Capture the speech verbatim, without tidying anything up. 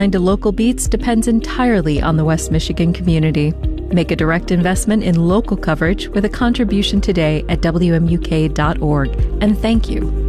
to local beats depends entirely on the West Michigan community. Make a direct investment in local coverage with a contribution today at W M U K dot org, and thank you.